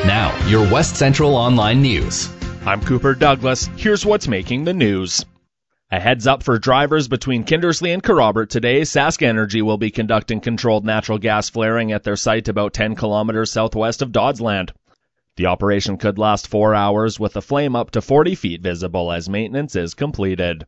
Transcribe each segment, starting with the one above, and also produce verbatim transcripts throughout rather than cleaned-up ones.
Now, your West Central Online News. I'm Cooper Douglas. Here's what's making the news. A heads up for drivers between Kindersley and Kerrobert today. Sask Energy will be conducting controlled natural gas flaring at their site about ten kilometers southwest of Dodsland. The operation could last four hours with a flame up to forty feet visible as maintenance is completed.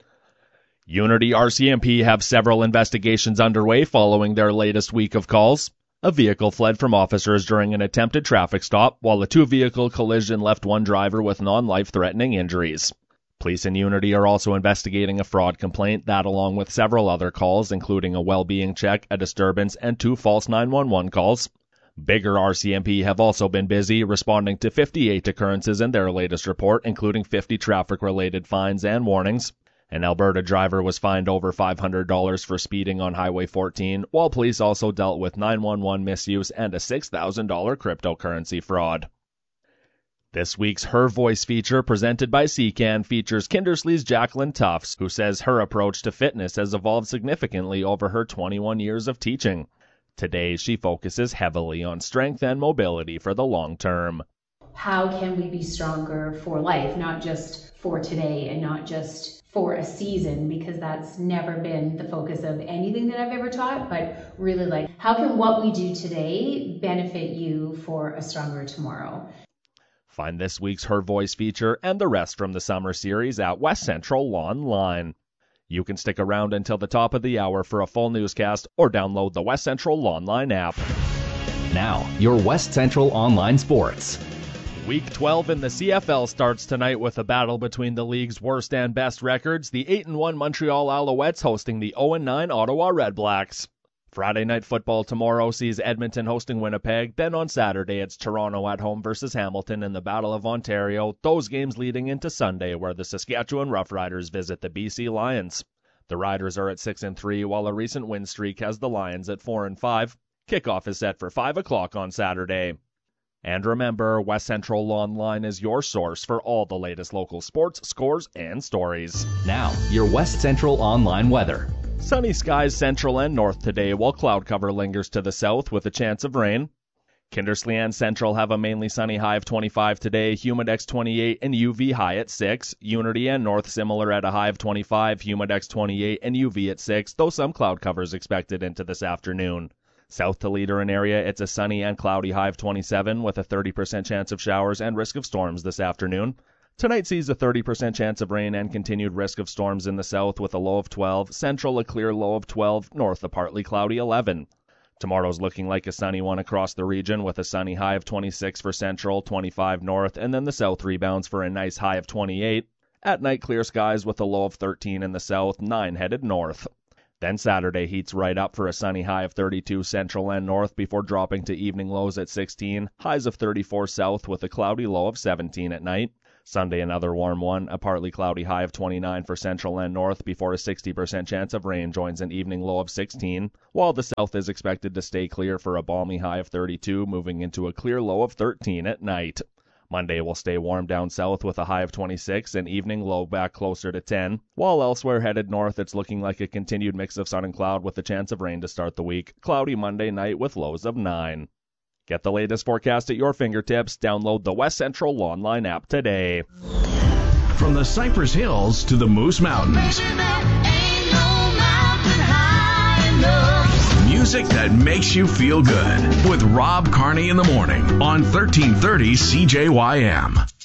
Unity R C M P have several investigations underway following their latest week of calls. A vehicle fled from officers during an attempted traffic stop, while a two-vehicle collision left one driver with non-life-threatening injuries. Police in Unity are also investigating a fraud complaint that, along with several other calls, including a well-being check, a disturbance, and two false nine one one calls. Bigger R C M P have also been busy responding to fifty-eight occurrences in their latest report, including fifty traffic-related fines and warnings. An Alberta driver was fined over five hundred dollars for speeding on Highway fourteen, while police also dealt with nine one one misuse and a six thousand dollars cryptocurrency fraud. This week's Her Voice feature, presented by C C A N, features Kindersley's Jacqueline Tufts, who says her approach to fitness has evolved significantly over her twenty-one years of teaching. Today, she focuses heavily on strength and mobility for the long term. How can we be stronger for life, not just for today and not just for a season, because that's never been the focus of anything that I've ever taught, but really like, how can what we do today benefit you for a stronger tomorrow? Find this week's Her Voice feature and the rest from the summer series at West Central Online. You can stick around until the top of the hour for a full newscast or download the West Central Online app. Now, your West Central Online Sports. Week twelve in the C F L starts tonight with a battle between the league's worst and best records, the eight and one Montreal Alouettes hosting the oh and nine Ottawa Redblacks. Friday night football tomorrow sees Edmonton hosting Winnipeg, then on Saturday it's Toronto at home versus Hamilton in the Battle of Ontario, those games leading into Sunday where the Saskatchewan Roughriders visit the B C Lions. The Riders are at six and three while a recent win streak has the Lions at four and five. Kickoff is set for five o'clock on Saturday. And remember, West Central Online is your source for all the latest local sports, scores, and stories. Now, your West Central Online weather. Sunny skies central and north today, while cloud cover lingers to the south with a chance of rain. Kindersley and Central have a mainly sunny high of twenty-five today, Humidex twenty-eight, and U V high at six. Unity and North similar at a high of twenty-five, Humidex twenty-eight, and U V at six, though some cloud covers expected into this afternoon. South to Leader and area, it's a sunny and cloudy high of twenty-seven with a thirty percent chance of showers and risk of storms this afternoon. Tonight sees a thirty percent chance of rain and continued risk of storms in the south with a low of twelve, central a clear low of twelve, north a partly cloudy eleven. Tomorrow's looking like a sunny one across the region with a sunny high of twenty-six for central, twenty-five north, and then the south rebounds for a nice high of twenty-eight. At night, clear skies with a low of thirteen in the south, nine headed north. Then Saturday heats right up for a sunny high of thirty-two central and north before dropping to evening lows at sixteen, highs of thirty-four south with a cloudy low of seventeen at night. Sunday another warm one, a partly cloudy high of twenty-nine for central and north before a sixty percent chance of rain joins an evening low of sixteen, while the south is expected to stay clear for a balmy high of thirty-two, moving into a clear low of thirteen at night. Monday will stay warm down south with a high of twenty-six and evening low back closer to ten, while elsewhere headed north it's looking like a continued mix of sun and cloud with a chance of rain to start the week. Cloudy Monday night with lows of nine. Get the latest forecast at your fingertips. Download the West Central Online app today. From the Cypress Hills to the Moose Mountains. Music that makes you feel good with Rob Carney in the morning on thirteen thirty C J Y M.